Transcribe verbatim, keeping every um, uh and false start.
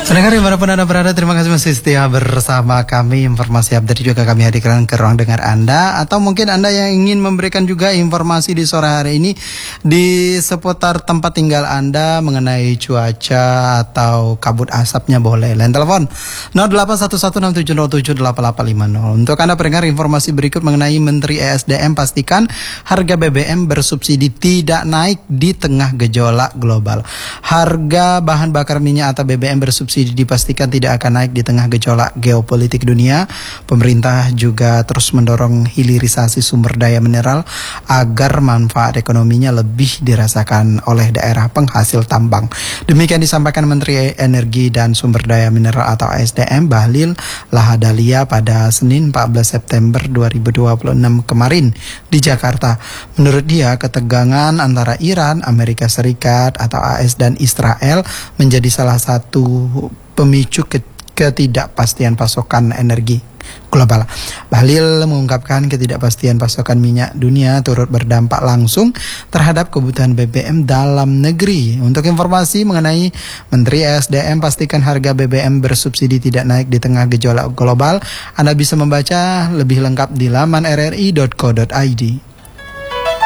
Pendengar dimanapun Anda berada, terima kasih masih setia bersama kami. Informasi update juga kami hadirkan ke ruang dengar Anda. Atau mungkin Anda yang ingin memberikan juga informasi di sore hari ini di seputar tempat tinggal Anda mengenai cuaca atau kabut asapnya, boleh. Line telepon nol delapan satu satu enam tujuh nol tujuh delapan delapan lima nol. Untuk Anda pendengar, informasi berikut mengenai Menteri E S D M pastikan harga B B M bersubsidi tidak naik di tengah gejolak global. Harga bahan bakar minyak atau B B M bersubsidi dipastikan tidak akan naik di tengah gejolak geopolitik dunia. Pemerintah juga terus mendorong hilirisasi sumber daya mineral agar manfaat ekonominya lebih dirasakan oleh daerah penghasil tambang. Demikian disampaikan Menteri Energi dan Sumber Daya Mineral atau E S D M Bahlil Lahadalia pada Senin empat belas September dua ribu dua puluh enam kemarin di Jakarta. Menurut dia, ketegangan antara Iran, Amerika Serikat atau A S dan Israel menjadi salah satu pemicu ketidakpastian pasokan energi global. Bahlil mengungkapkan ketidakpastian pasokan minyak dunia turut berdampak langsung terhadap kebutuhan B B M dalam negeri. Untuk informasi mengenai Menteri E S D M pastikan harga B B M bersubsidi tidak naik di tengah gejolak global, Anda bisa membaca lebih lengkap di laman r r i dot co dot i d.